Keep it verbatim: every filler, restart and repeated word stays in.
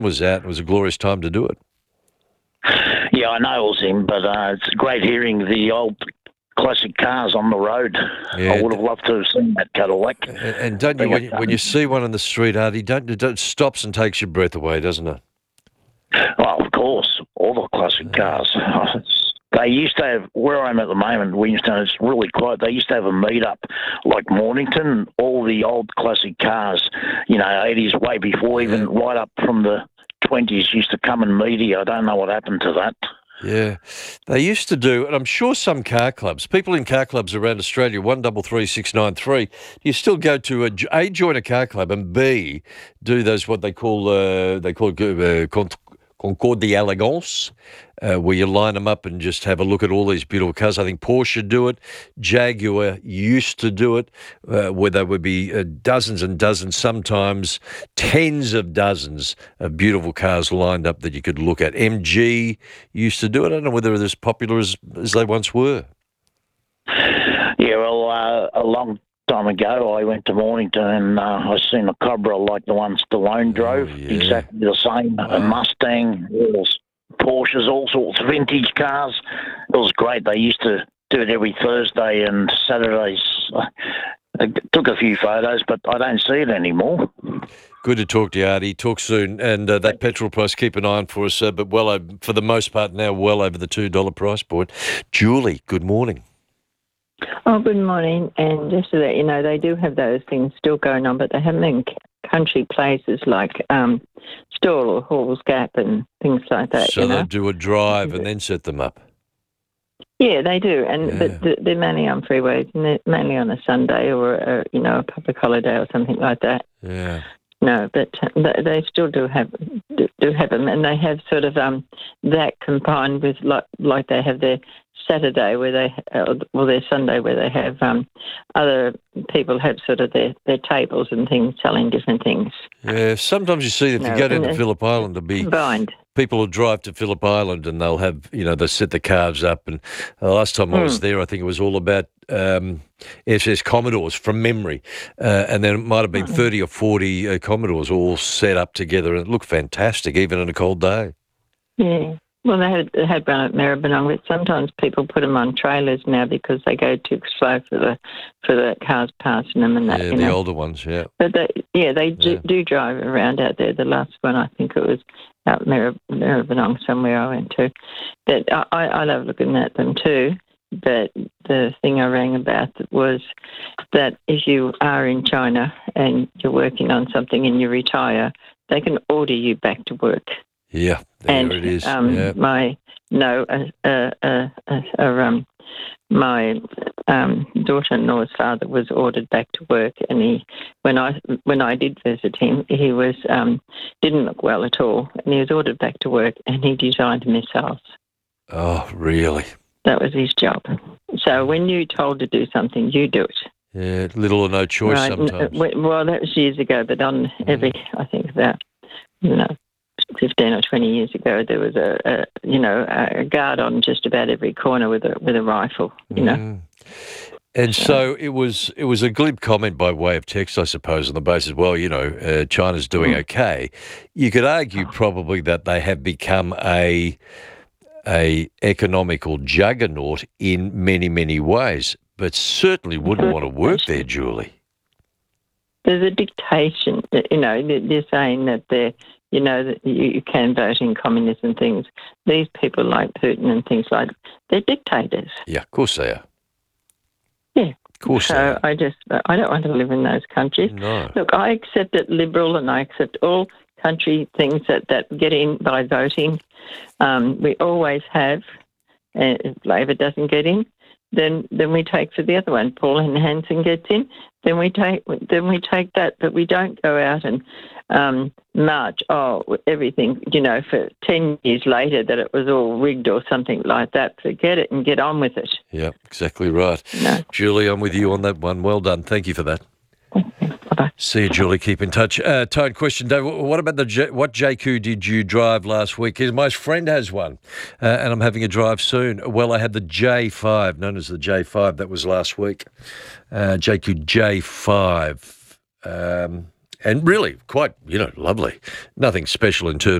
was out. It was a glorious time to do it. Yeah, I know it was him, but uh, it's great hearing the old classic cars on the road. Yeah. I would have loved to have seen that Cadillac. And, and don't you, when, you, when you see one in the street, Artie, don't it stops and takes your breath away, doesn't it? Well, of course, all the classic cars. They used to have, where I'm at the moment, Williamstown, it's really quiet. They used to have a meet-up like Mornington, all the old classic cars, you know, eighties, way before, even Yeah. right up from the twenties, used to come and meet here. I don't know what happened to that. Yeah, they used to do, and I'm sure some car clubs, people in car clubs around Australia, one double three six nine three. You still go to a, a join a car club and B do those what they call uh, they call uh, Concours d'Elegance, uh, where you line them up and just have a look at all these beautiful cars. I think Porsche do it, Jaguar used to do it, uh, where there would be uh, dozens and dozens, sometimes tens of dozens of beautiful cars lined up that you could look at. M G used to do it. I don't know whether they're as popular as, as they once were. Yeah, well, uh, a long time ago, I went to Mornington and uh, I seen a Cobra like the one Stallone drove, Oh, yeah. exactly the same, a Mustang, all those Porsches, all sorts of vintage cars. It was great. They used to do it every Thursday and Saturdays. I took a few photos, but I don't see it anymore. Good to talk to you, Artie. Talk soon. And uh, that petrol price, keep an eye on for us, uh, but well, over, for the most part now, well over the two dollar price point. Julie, good morning. Oh, good morning. And just so that you know, they do have those things still going on, but they have them in country places like um, Stawell or Halls Gap and things like that. So you know? they'll do a drive and then set them up. Yeah, they do, and Yeah. but they're mainly on freeways, and they're mainly on a Sunday or a, you know, a public holiday or something like that. Yeah. No, but they still do have do have them, and they have sort of um that combined with like like they have their Saturday where they uh, well their Sunday where they have um other people have sort of their, their tables and things selling different things. Yeah, sometimes you see if you No, go down and to it's Phillip Island, there'll be combined. people will drive to Phillip Island and they'll have, you know, they set the cars up. And the last time I was Mm. there, I think it was all about um, S S Commodores from memory. Uh, and then it might have been Mm. thirty or forty uh, Commodores all set up together. And it looked fantastic, even on a cold day. Yeah. Well, they had they had one at Maribyrnong, but sometimes people put them on trailers now because they go too slow for the for the cars passing them and that. Yeah, you the know. older ones, yeah. But they, yeah, they do, Yeah. do drive around out there. The last one, I think it was out Marib- Maribyrnong somewhere I went to. But I, I I love looking at them too. But the thing I rang about was that if you are in China and you're working on something and you retire, they can order you back to work. Yeah, there And it is. um, yeah. my no, uh, uh, uh, uh, uh, um, my um, daughter-in-law's father was ordered back to work, and he, when I when I did visit him, he was um, didn't look well at all, and he was ordered back to work, and he designed missiles. Oh, really? That was his job. So when you're told to do something, you do it. Yeah, little or no choice Right. N- sometimes. Well, that was years ago, but on every, I think about, you know, fifteen or twenty years ago, there was a, a you know, a guard on just about every corner with a with a rifle, you know. Mm. And so it was it was a glib comment by way of text, I suppose, on the basis, well, you know, uh, China's doing okay. You could argue probably that they have become a a economical juggernaut in many, many ways, but certainly wouldn't want to work there, Julie. There's a dictation, you know, they're they're saying that they're, you know, that you you can vote in communism things. These people like Putin and things like, they're dictators. Yeah, of course they are. Yeah. Of course they So are. I just, I don't want to live in those countries. No. Look, I accept it liberal and I accept all country things that, that get in by voting. Um, we always have. And if Labor doesn't get in, then then we take for the other one. Pauline Hanson gets in, then we take then we take that. But we don't go out and um, march. Oh, everything, you know, for ten years later that it was all rigged or something like that. Forget it and get on with it. Yeah, exactly right. No. Julie, I'm with you on that one. Well done. Thank you for that. Bye-bye. See you, Julie. Keep in touch. Uh, Tone, question, Dave. What about the J- what J Q did you drive last week? 'Cause my friend has one, uh, and I'm having a drive soon. Well, I had the J five, known as the J five. That was last week. Uh, J Q J five. Um, and really quite, you know, lovely. Nothing special in terms